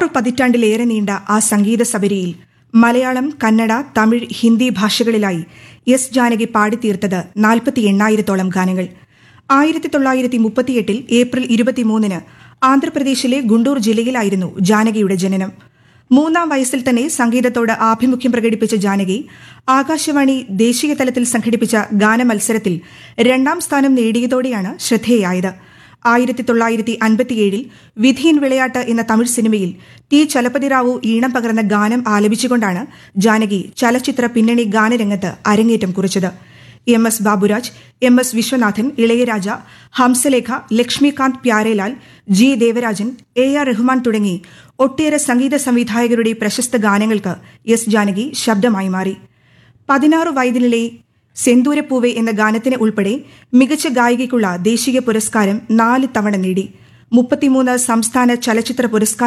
6 പതിറ്റാണ്ടിലേറെ നീണ്ട ആ സംഗീത സബരിയിൽ മലയാളം, കന്നഡ, തമിഴ്, ഹിന്ദി ഭാഷകളിലായി എസ് ജാനകി പാടിത്തീർത്തത് 48,000-ഓളം ഗാനങ്ങൾ. 1938 ഏപ്രിൽ 23 ആന്ധ്രാപ്രദേശിലെ ഗുണ്ടൂർ ജില്ലയിലായിരുന്നു ജാനകിയുടെ ജനനം. 3-ാം വയസ്സിൽ തന്നെ സംഗീതത്തോട് ആഭിമുഖ്യം പ്രകടിപ്പിച്ച ജാനകി ആകാശവാണി ദേശീയ തലത്തിൽ സംഘടിപ്പിച്ച ഗാനമത്സരത്തിൽ 2-ാം സ്ഥാനം നേടിയതോടെയാണ് ശ്രദ്ധേയായത്. 1957 വിധിയിൻ വിളയാട്ട് എന്ന തമിഴ് സിനിമയിൽ ടി ചലപതിറാവു ഈണം പകർന്ന ഗാനം ആലപിച്ചുകൊണ്ടാണ് ജാനകി ചലച്ചിത്ര പിന്നണി ഗാനരംഗത്ത് അരങ്ങേറ്റം കുറിച്ചത്. എം.എസ്. ബാബുരാജ്, എം.എസ്. വിശ്വനാഥൻ, ഇളയരാജ, ഹംസലേഖ, ലക്ഷ്മികാന്ത് പ്യാരേലാൽ, ജി ദേവരാജൻ, എ.ആർ. റഹ്മാൻ തുടങ്ങി ഒട്ടേറെ സംഗീത സംവിധായകരുടെ പ്രശസ്ത ഗാനങ്ങൾക്ക് എസ് ജാനകി ശബ്ദമായി മാറി. 16 വയതിനിലെ സെന്തൂരപ്പൂവെ എന്ന ഗാനത്തിന് ഉൾപ്പെടെ മികച്ച ഗായികയ്ക്കുള്ള ദേശീയ പുരസ്കാരം 4 തവണ നേടി. 33 സംസ്ഥാന ചലച്ചിത്ര പുരസ്കാരം